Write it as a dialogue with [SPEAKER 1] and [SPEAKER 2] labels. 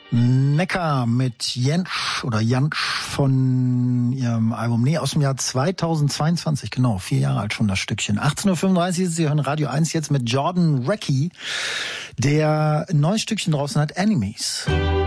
[SPEAKER 1] Neckar mit Jentsch oder Jantsch von ihrem Album, aus dem Jahr 2022, genau, 4 Jahre alt schon das Stückchen. 18.35 Uhr, Sie hören Radio 1 jetzt mit Jordan Reckie, der ein neues Stückchen draußen hat, Enemies.